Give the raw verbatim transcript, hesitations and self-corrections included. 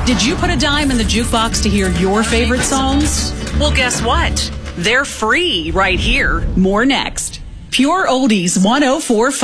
Did you put a dime in the jukebox to hear your favorite songs? Well, guess what? They're free right here. More next. Pure Oldies one oh four point five.